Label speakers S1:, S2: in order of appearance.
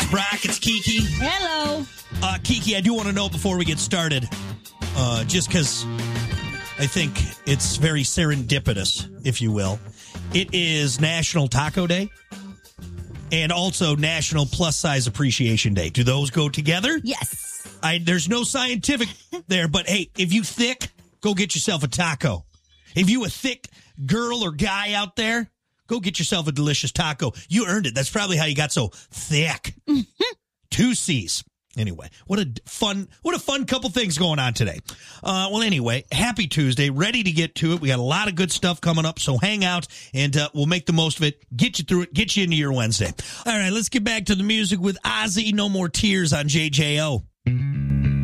S1: Brock, it's Kiki.
S2: Hello.
S1: Kiki, I do want to know before we get started, just because I think it's very serendipitous, if you will. It is National Taco Day and also National Plus Size Appreciation Day. Do those go together?
S2: Yes.
S1: There's no scientific there, but hey, if you thick, go get yourself a taco. If you a thick girl or guy out there, go get yourself a delicious taco. You earned it. That's probably how you got so thick. 2 C's. Anyway, what a fun couple things going on today. Well, anyway, happy Tuesday. Ready to get to it. We got a lot of good stuff coming up, so hang out, and we'll make the most of it, get you through it, get you into your Wednesday. All right, let's get back to the music with Ozzy, No More Tears on JJO.